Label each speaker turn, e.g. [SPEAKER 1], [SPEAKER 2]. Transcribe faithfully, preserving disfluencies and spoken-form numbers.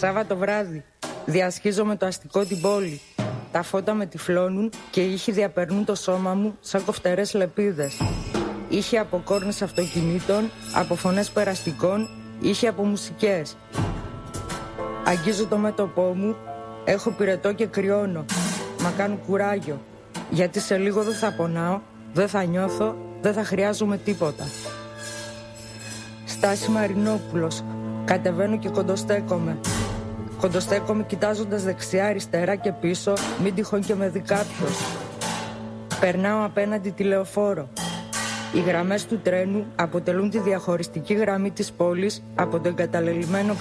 [SPEAKER 1] Σάββατο βράδυ. Διασχίζω το αστικό την πόλη. Τα φώτα με τυφλώνουν και οι ήχοι διαπερνούν το σώμα μου σαν κοφτερές λεπίδες. Ήχοι από κόρνες αυτοκινήτων, από φωνές περαστικών, ήχοι από μουσικές. Αγγίζω το μέτωπό μου, έχω πυρετό και κρυώνω. Μα κάνω κουράγιο, γιατί σε λίγο δεν θα πονάω, δεν θα νιώθω, δεν θα χρειάζομαι τίποτα. Στάση Μαρινόπουλος. Κατεβαίνω και κοντοστέκομαι. Κοντοστέκομαι κοιτάζοντας δεξιά, αριστερά και πίσω, μην τυχόν και με δει κάποιος. Περνάω απέναντι τη λεωφόρο. Οι γραμμές του τρένου αποτελούν τη διαχωριστική γραμμή της πόλης από το εγκαταλελειμμένο